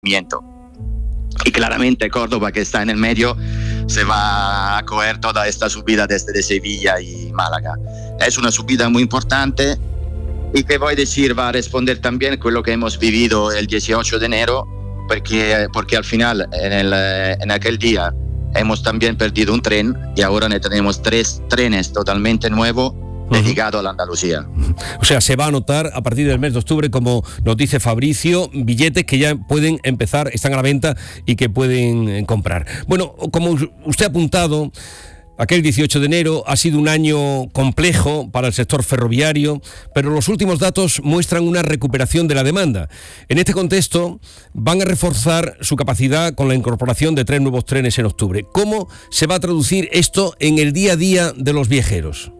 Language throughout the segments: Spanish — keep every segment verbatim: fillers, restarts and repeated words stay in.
movimiento. Y claramente Córdoba, que está en el medio, se va a coger toda esta subida desde de Sevilla y Málaga. Es una subida muy importante y que voy a decir va a responder también a lo que hemos vivido el dieciocho de enero, porque, porque al final en, el, en aquel día hemos también perdido un tren y ahora tenemos tres trenes totalmente nuevos dedicado a la Andalucía. O sea, se va a notar a partir del mes de octubre, como nos dice Fabricio, billetes que ya pueden empezar, están a la venta y que pueden comprar. Bueno, como usted ha apuntado, aquel dieciocho de enero ha sido un año complejo para el sector ferroviario, pero los últimos datos muestran una recuperación de la demanda. En este contexto, van a reforzar su capacidad con la incorporación de tres nuevos trenes en octubre. ¿Cómo se va a traducir esto en el día a día de los viajeros?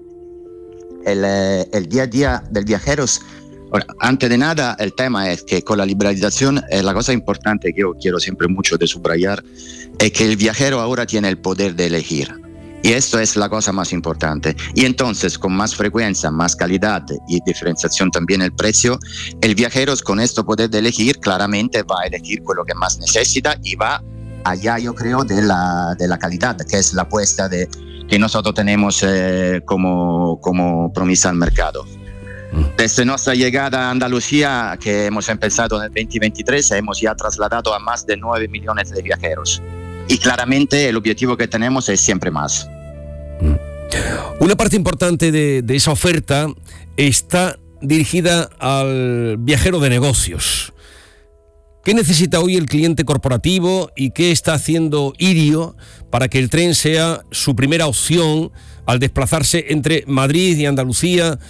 El, el día a día del viajeros, bueno, antes de nada el tema es que con la liberalización eh, la cosa importante que yo quiero siempre mucho de subrayar es que el viajero ahora tiene el poder de elegir y esto es la cosa más importante, y entonces con más frecuencia, más calidad y diferenciación también el precio, el viajero con este poder de elegir claramente va a elegir lo que más necesita y va allá, yo creo, de la, de la calidad, que es la apuesta de que nosotros tenemos eh, como, como promesa al mercado. Desde nuestra llegada a Andalucía, que hemos empezado en el veinte veintitrés, hemos ya trasladado a más de nueve millones de viajeros. Y claramente el objetivo que tenemos es siempre más. Una parte importante de, de esa oferta está dirigida al viajero de negocios. ¿Qué necesita hoy el cliente corporativo y qué está haciendo Irio para que el tren sea su primera opción al desplazarse entre Madrid y Andalucía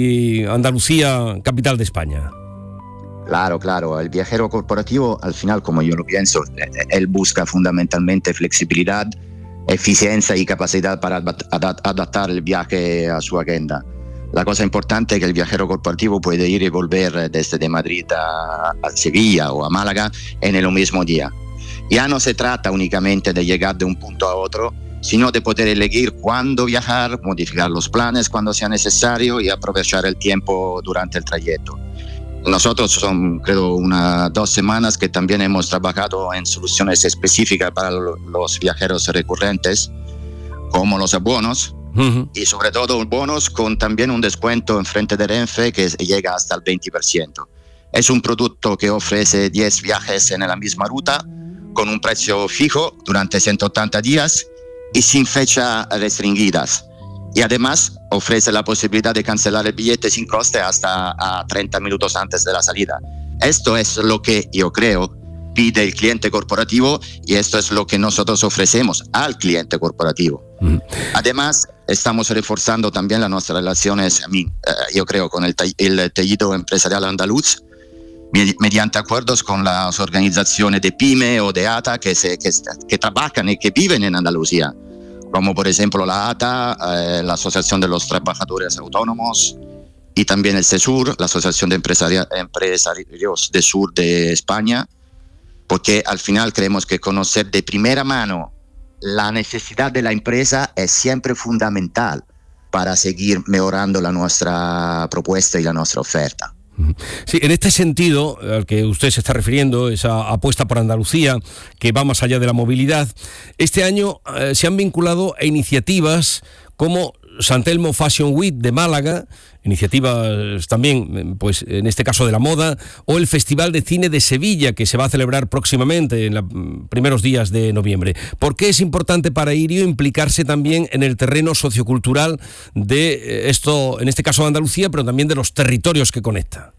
y Andalucía, capital de España? Claro, claro. El viajero corporativo, al final, como yo lo pienso, él busca fundamentalmente flexibilidad, eficiencia y capacidad para adaptar el viaje a su agenda. La cosa importante es que el viajero corporativo puede ir y volver desde de Madrid a, a Sevilla o a Málaga en el mismo día. Ya no se trata únicamente de llegar de un punto a otro, sino de poder elegir cuándo viajar, modificar los planes cuando sea necesario y aprovechar el tiempo durante el trayecto. Nosotros son, creo, unas dos semanas que también hemos trabajado en soluciones específicas para los viajeros recurrentes, como los abonos, Uh-huh. y sobre todo bonos con también un descuento en frente de Renfe que llega hasta el veinte por ciento. Es un producto que ofrece diez viajes en la misma ruta con un precio fijo durante ciento ochenta días y sin fechas restringidas. Y además ofrece la posibilidad de cancelar el billete sin coste hasta a treinta minutos antes de la salida. Esto es lo que yo creo pide el cliente corporativo y esto es lo que nosotros ofrecemos al cliente corporativo. Mm. Además, estamos reforzando también las nuestras relaciones, yo creo, con el, el tejido empresarial andaluz, mediante acuerdos con las organizaciones de PYME o de A T A que, se, que, que trabajan y que viven en Andalucía, como por ejemplo la A T A, eh, la Asociación de los Trabajadores Autónomos, y también el CESUR, la Asociación de Empresari- Empresarios del Sur de España, porque al final creemos que conocer de primera mano la necesidad de la empresa es siempre fundamental para seguir mejorando la nuestra propuesta y la nuestra oferta. Sí, en este sentido al que usted se está refiriendo, esa apuesta por Andalucía que va más allá de la movilidad, este año eh, se han vinculado a iniciativas como San Telmo Fashion Week de Málaga, iniciativas también, pues en este caso de la moda, o el Festival de Cine de Sevilla, que se va a celebrar próximamente en los primeros días de noviembre. ¿Por qué es importante para Irio implicarse también en el terreno sociocultural de esto, en este caso de Andalucía, pero también de los territorios que conecta?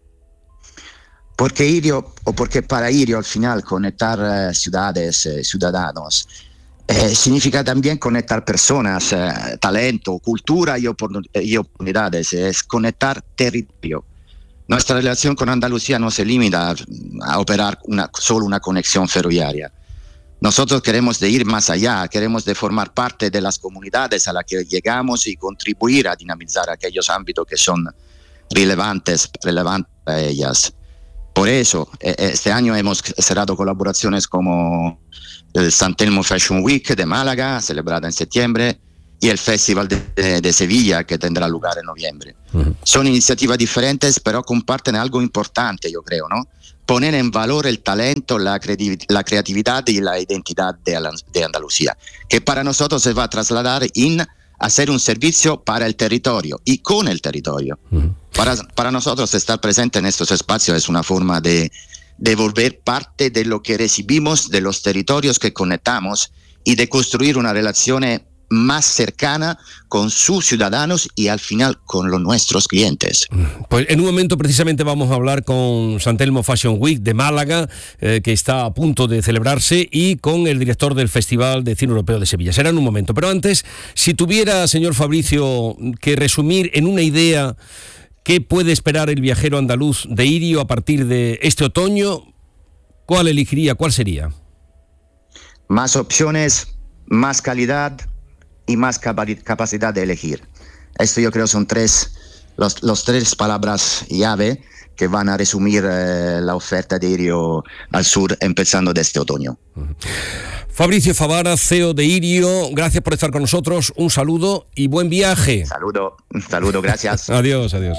Porque Irio, o porque para Irio al final conectar eh, ciudades, eh, ciudadanos, Eh, significa también conectar personas, eh, talento, cultura y, oportun- y oportunidades, es conectar territorio. Nuestra relación con Andalucía no se limita a, a operar una, solo una conexión ferroviaria. Nosotros queremos de ir más allá, queremos de formar parte de las comunidades a las que llegamos y contribuir a dinamizar aquellos ámbitos que son relevantes, relevantes para ellas. Por eso, este año hemos cerrado colaboraciones como el San Telmo Fashion Week de Málaga, celebrada en septiembre, y el Festival de, de, de Sevilla, que tendrá lugar en noviembre. Uh-huh. Son iniciativas diferentes, pero comparten algo importante, yo creo, ¿no? poner en valor el talento, la, creativ- la creatividad y la identidad de, de Andalucía, que para nosotros se va a trasladar en hacer un servicio para el territorio y con el territorio. Uh-huh. Para, para nosotros estar presente en estos espacios es una forma de devolver parte de lo que recibimos de los territorios que conectamos y de construir una relación más cercana con sus ciudadanos y al final con los nuestros clientes. Pues en un momento precisamente vamos a hablar con San Telmo Fashion Week de Málaga, eh, que está a punto de celebrarse, y con el director del Festival de Cine Europeo de Sevilla. Será en un momento, pero antes, si tuviera, señor Fabricio, que resumir en una idea qué puede esperar el viajero andaluz de Irio a partir de este otoño, ¿cuál elegiría? ¿Cuál sería? Más opciones, más calidad y más capacidad de elegir. Esto yo creo son tres, los, los tres palabras llave que van a resumir eh, la oferta de Irio al Sur empezando de este otoño. Fabricio Favara, C E O de Irio, gracias por estar con nosotros, un saludo y buen viaje. Saludo, un saludo, gracias. Adiós, adiós.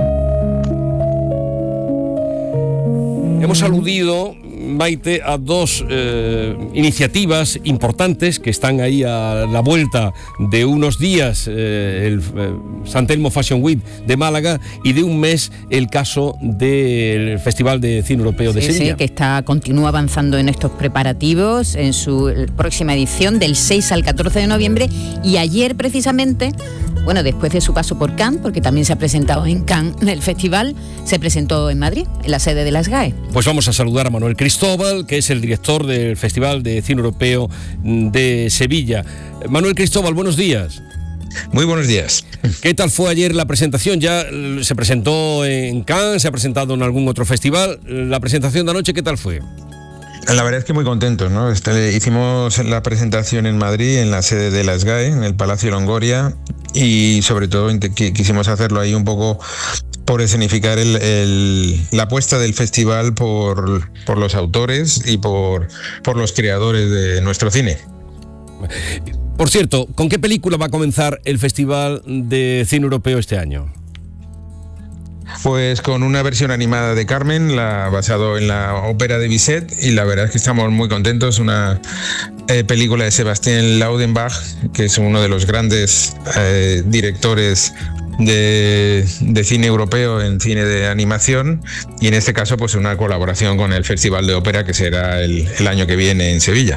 Hemos aludido, Maite, a dos eh, iniciativas importantes que están ahí a la vuelta de unos días, eh, el eh, San Telmo Fashion Week de Málaga, y de un mes el caso del Festival de Cine Europeo de sí, Sevilla. Sí, que está, continúa avanzando en estos preparativos en su próxima edición del seis al catorce de noviembre, y ayer precisamente, bueno, después de su paso por Cannes, porque también se ha presentado en Cannes el festival, se presentó en Madrid, en la sede de las G A E. Pues vamos a saludar a Manuel Cristóbal, que es el director del Festival de Cine Europeo de Sevilla. Manuel Cristóbal, buenos días. Muy buenos días. ¿Qué tal fue ayer la presentación? Ya se presentó en Cannes, se ha presentado en algún otro festival. La presentación de anoche, ¿qué tal fue? La verdad es que muy contentos, ¿no? Este, hicimos la presentación en Madrid, en la sede de las G A E, en el Palacio Longoria, y sobre todo quisimos hacerlo ahí un poco por escenificar el, el, la apuesta del festival por, por los autores y por, por los creadores de nuestro cine. Por cierto, ¿con qué película va a comenzar el Festival de Cine Europeo este año? Pues con una versión animada de Carmen, la, basado en la ópera de Bizet, y la verdad es que estamos muy contentos. Una eh, película de Sebastián Laudenbach, que es uno de los grandes eh, directores de, de cine europeo en cine de animación, y en este caso pues una colaboración con el Festival de Ópera, que será el, el año que viene en Sevilla.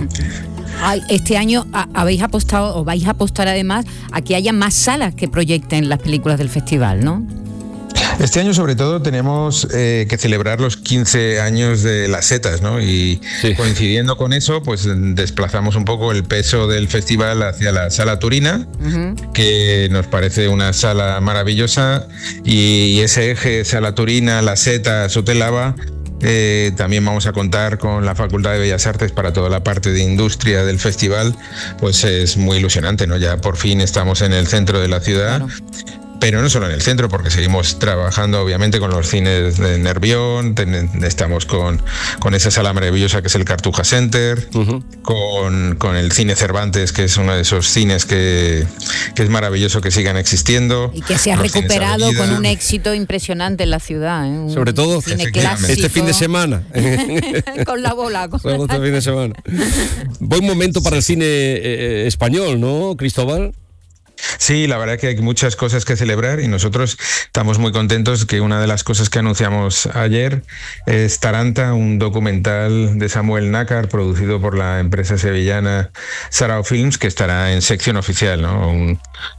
Ay, este año habéis apostado, o vais a apostar además, a que haya más salas que proyecten las películas del festival, ¿no? Este año sobre todo tenemos eh, que celebrar los quince años de las setas, ¿no? Y sí, coincidiendo con eso, pues desplazamos un poco el peso del festival hacia la Sala Turina, uh-huh, que nos parece una sala maravillosa, y ese eje Sala Turina, la Seta, Sotelava, Eh, también vamos a contar con la Facultad de Bellas Artes para toda la parte de industria del festival. Pues es muy ilusionante, ¿no? Ya por fin estamos en el centro de la ciudad. Claro. Pero no solo en el centro, porque seguimos trabajando obviamente con los cines de Nervión, ten, estamos con, con esa sala maravillosa que es el Cartuja Center, uh-huh, con, con el Cine Cervantes, que es uno de esos cines que, que es maravilloso que sigan existiendo. Y que se ha recuperado con un éxito impresionante en la ciudad, ¿eh? Un Sobre todo cine clásico. Este fin de semana. Con la bola. Con la... Este fin de semana. Buen momento para el cine eh, español, ¿no, Cristóbal? Sí, la verdad es que hay muchas cosas que celebrar, y nosotros estamos muy contentos que una de las cosas que anunciamos ayer es Taranta, un documental de Samuel Nácar producido por la empresa sevillana Sarao Films, que estará en sección oficial, ¿no? Un,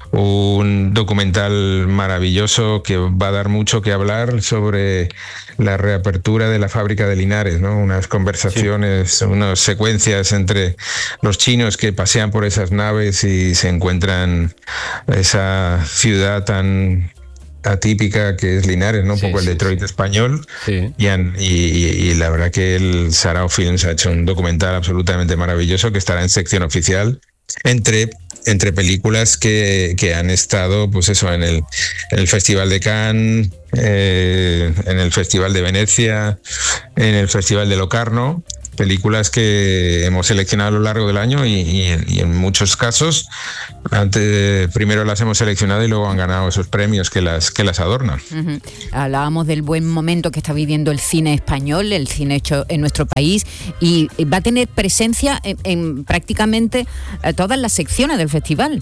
un documental maravilloso que va a dar mucho que hablar sobre la reapertura de la fábrica de Linares, ¿no? Unas conversaciones, sí, unas secuencias entre los chinos que pasean por esas naves y se encuentran esa ciudad tan atípica que es Linares, ¿no? Un sí, poco el sí, Detroit sí. español. Sí. Y, y, y la verdad que el Sarao Films ha hecho un documental absolutamente maravilloso que estará en sección oficial entre entre películas que, que han estado, pues eso, en el, en el Festival de Cannes, eh, en el Festival de Venecia, en el Festival de Locarno, películas que hemos seleccionado a lo largo del año y, y, y en muchos casos antes, primero las hemos seleccionado y luego han ganado esos premios que las, que las adornan. Uh-huh. Hablábamos del buen momento que está viviendo el cine español, el cine hecho en nuestro país, y va a tener presencia en, en prácticamente todas las secciones del festival.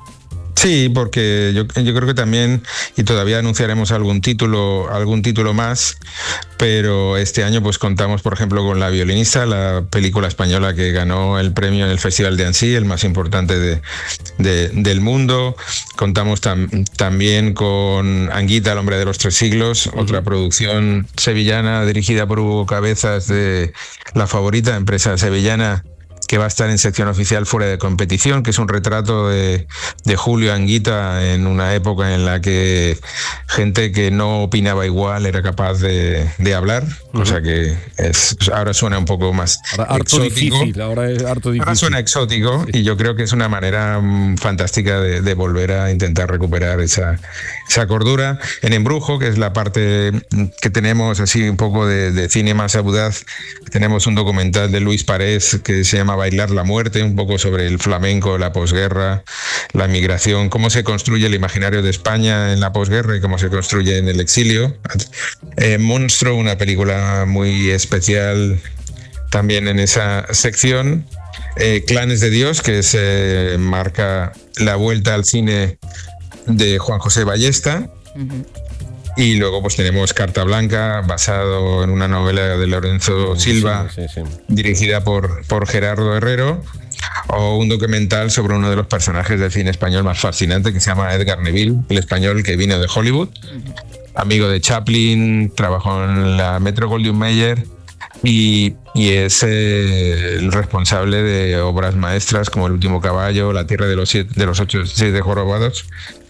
Sí, porque yo, yo creo que también, y todavía anunciaremos algún título, algún título más, pero este año pues contamos, por ejemplo, con La violinista, la película española que ganó el premio en el Festival de Annecy, el más importante de, de, del mundo. Contamos tam, también con Anguita, el hombre de los tres siglos, uh-huh. otra producción sevillana dirigida por Hugo Cabezas de La Favorita, empresa sevillana, que va a estar en sección oficial fuera de competición, que es un retrato de, de Julio Anguita en una época en la que gente que no opinaba igual era capaz de, de hablar, uh-huh. cosa que es, ahora suena un poco más ahora, exótico. Difícil, ahora es harto difícil. Ahora suena exótico sí. Y yo creo que es una manera um, fantástica de, de volver a intentar recuperar esa, esa cordura. En Embrujo, que es la parte que tenemos así un poco de, de cine más audaz, tenemos un documental de Luis Parés que se llama Bailar la muerte, un poco sobre el flamenco, la posguerra, la migración, cómo se construye el imaginario de España en la posguerra y cómo se construye en el exilio. Eh, Monstruo, una película muy especial también en esa sección. Eh, Clanes de Dios, que se eh, marca la vuelta al cine de Juan José Ballesta. Uh-huh. Y luego pues tenemos Carta Blanca, basado en una novela de Lorenzo Silva, sí, sí, sí. dirigida por, por Gerardo Herrero, o un documental sobre uno de los personajes del cine español más fascinante, que se llama Edgar Neville, el español que vino de Hollywood, uh-huh. amigo de Chaplin, trabajó en la Metro-Goldwyn-Mayer y, y es eh, el responsable de obras maestras como El último caballo, La tierra de los, siete, de los ocho siete jorobados.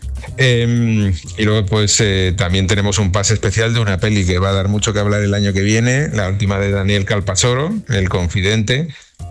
Eh, y luego pues eh, también tenemos un pase especial de una peli que va a dar mucho que hablar el año que viene, la última de Daniel Calpasoro, El confidente.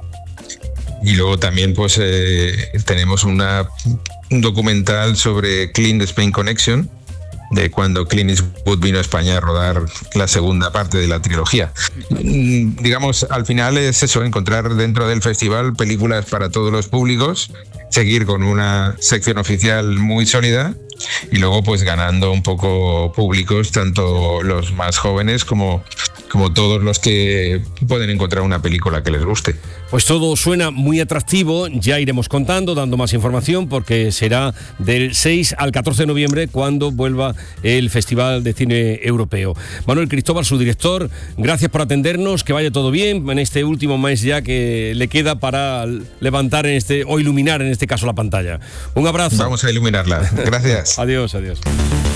Y luego también pues eh, tenemos una, un documental sobre Clint Spain Connection, de cuando Clint Eastwood vino a España a rodar la segunda parte de la trilogía. Digamos, al final es eso, encontrar dentro del festival películas para todos los públicos, seguir con una sección oficial muy sólida y luego pues ganando un poco públicos, tanto los más jóvenes como, como todos los que pueden encontrar una película que les guste. Pues todo suena muy atractivo, ya iremos contando, dando más información, porque será del seis al catorce de noviembre cuando vuelva el Festival de Cine Europeo. Manuel Cristóbal, su director, gracias por atendernos, que vaya todo bien en este último mes ya que le queda para levantar en este o iluminar en este caso la pantalla. Un abrazo. Vamos a iluminarla. Gracias. Adiós, adiós.